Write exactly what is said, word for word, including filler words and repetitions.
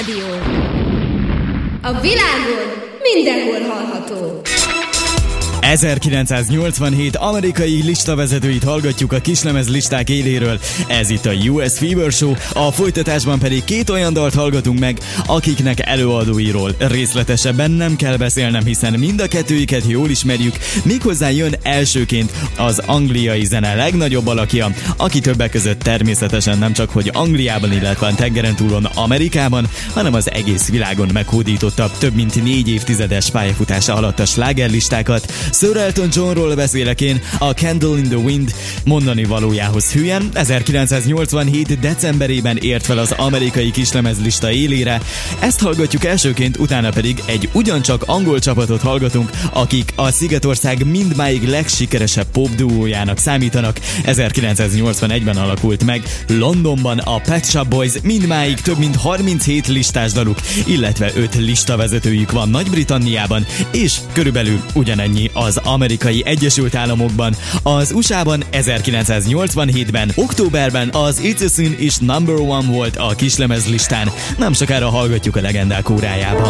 Rádió. A világon mindenhol hallható. ezerkilencszáznyolcvanhét amerikai listavezetőit hallgatjuk a kislemez listák éléről. Ez itt a U S Fever Show, a folytatásban pedig két olyan dalt hallgatunk meg, akiknek előadóiról részletesebben nem kell beszélnem, hiszen mind a kettőiket jól ismerjük, méghozzá jön elsőként az angliai zene legnagyobb alakja, aki többek között természetesen nem csak hogy Angliában, illetve a tengeren túlon Amerikában, hanem az egész világon meghódította több mint négy évtizedes pályafutása alatt a slágerlistákat. Sir Elton Johnról beszélek én, a Candle in the Wind mondani valójához hülyen ezerkilencszáznyolcvanhét decemberében ért fel az amerikai kislemezlista élére. Ezt hallgatjuk elsőként, utána pedig egy ugyancsak angol csapatot hallgatunk, akik a Szigetország mindmáig legsikeresebb popduójának számítanak. ezerkilencszáznyolcvanegyben alakult meg Londonban a Pet Shop Boys, mindmáig több mint harminchét listás daluk, illetve öt listavezetőjük van Nagy-Britanniában, és körülbelül ugyanennyi az Amerikai Egyesült Államokban. Az u es á-ban ezerkilencszáznyolcvanhétben, októberben az It's a Sin is number one volt a kislemezlistán. Nem sokára hallgatjuk a legendák órájában.